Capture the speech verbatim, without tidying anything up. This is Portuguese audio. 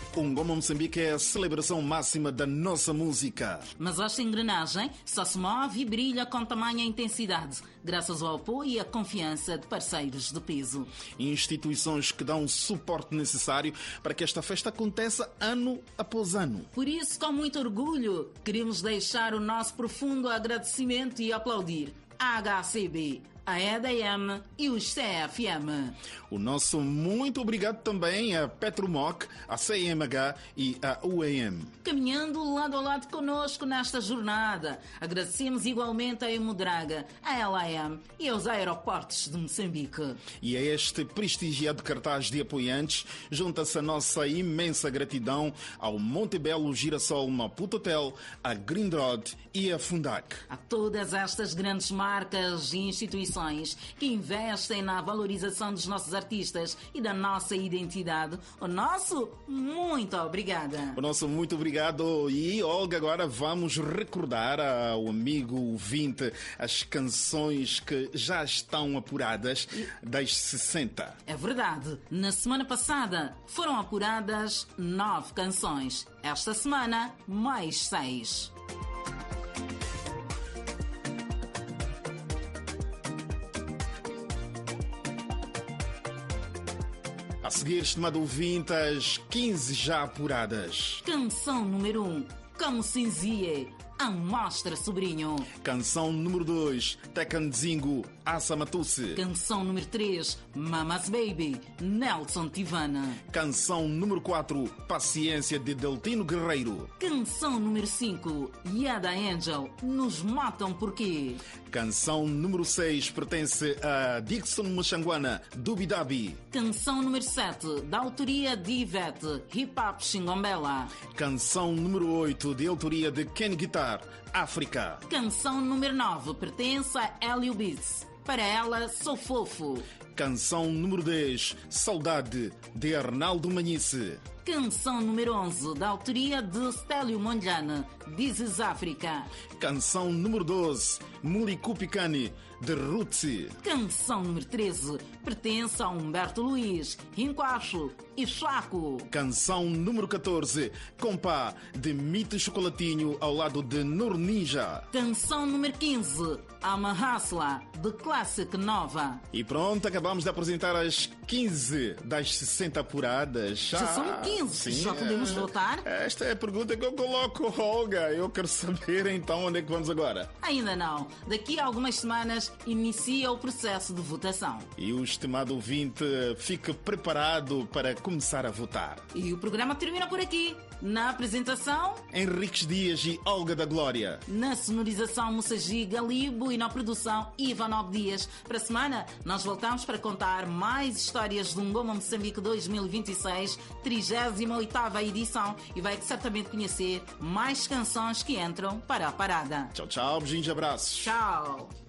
O Ngoma Moçambique é a celebração máxima da nossa música. Mas esta engrenagem só se move e brilha com tamanha intensidade, graças ao apoio e à confiança de parceiros de peso. Instituições que dão o suporte necessário para que esta festa aconteça ano após ano. Por isso, com muito orgulho, queremos deixar o nosso profundo agradecimento e aplaudir a H C B, a E D M e os C F M. O nosso muito obrigado também a Petromoc, a C M H e a U E M. Caminhando lado a lado conosco nesta jornada, agradecemos igualmente a Emodraga, a L A M e aos aeroportos de Moçambique. E a este prestigiado cartaz de apoiantes junta-se a nossa imensa gratidão ao Montebello Girassol Maputo Hotel, a Grindrod e a Fundac. A todas estas grandes marcas e instituições que investem na valorização dos nossos artistas e da nossa identidade, o nosso muito obrigada. O nosso muito obrigado. E, Olga, agora vamos recordar ao amigo ouvinte as canções que já estão apuradas das sessenta. É verdade. Na semana passada foram apuradas nove canções. Esta semana, mais seis. A seguir, estimado ouvinte, as quinze já apuradas. Canção número um, Como Cinzie, Amostra Sobrinho. Canção número dois, Tecanzingo, Assa Matusse. Canção número três, Mama's Baby, Nelson Tivana. Canção número quatro, Paciência, de Deltino Guerreiro. Canção número cinco, Yada Angel, Nos Matam Porquê. Canção número seis pertence a Dixon Muxanguana, Dubidabi. Canção número sete, da autoria de Ivete, Hip Hop Xingombela. Canção número oito, de autoria de Ken Guitar, África. Canção número nove, pertence a Hélio Beats, Para Ela Sou Fofo. Canção número dez, Saudade, de Arnaldo Manice. Canção número onze, da autoria de Stélio Mondlane, This is África. Canção número doze, Muliku Picani, de Rutsi. Canção número treze, pertence a Humberto Luiz, Rinquacho e Chaco. Canção número catorze, Compá, de Mito Chocolatinho, ao lado de Nur Ninja. Canção número quinze, Ama Hasla, de Classic Nova. E pronto, acabamos de apresentar as quinze das sessenta apuradas. Já, Já são quinze, sim, já podemos é... votar? Esta é a pergunta que eu coloco, Olga. Eu quero saber então onde é que vamos agora. Ainda não. Daqui a algumas semanas inicia o processo de votação. E o estimado ouvinte fique preparado para começar a votar. E o programa termina por aqui. Na apresentação, Henriques Dias e Olga da Glória. Na sonorização, Moçagi Galibo, e na produção, Ivanov Dias. Para a semana, nós voltamos para contar mais histórias do Ngoma Moçambique dois mil e vinte e seis, trigésima oitava edição, e vai certamente conhecer mais canções que entram para a parada. Tchau, tchau, beijinhos e abraços. Tchau.